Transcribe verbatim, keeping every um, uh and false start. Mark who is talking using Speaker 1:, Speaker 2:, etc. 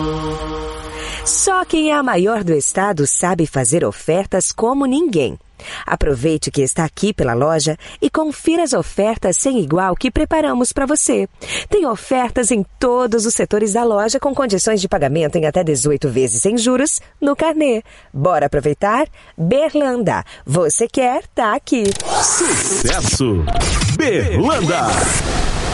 Speaker 1: Só quem é a maior do estado sabe fazer ofertas como ninguém. Aproveite que está aqui pela loja e confira as ofertas sem igual que preparamos para você. Tem ofertas em todos os setores da loja com condições de pagamento em até dezoito vezes sem juros no carnê. Bora aproveitar? Berlanda. Você quer? Tá aqui.
Speaker 2: Sucesso! Berlanda.